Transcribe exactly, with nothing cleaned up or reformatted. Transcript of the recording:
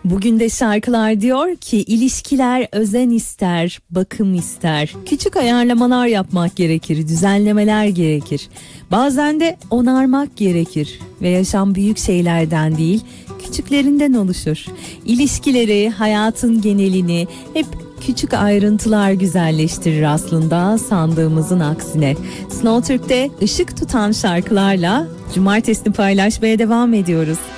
Bugün de şarkılar diyor ki ilişkiler özen ister, bakım ister. Küçük ayarlamalar yapmak gerekir, düzenlemeler gerekir. Bazen de onarmak gerekir ve yaşam büyük şeylerden değil, küçüklerinden oluşur. İlişkileri, hayatın genelini hep küçük ayrıntılar güzelleştirir aslında sandığımızın aksine. Slow Türk'te ışık tutan şarkılarla cumartesini paylaşmaya devam ediyoruz.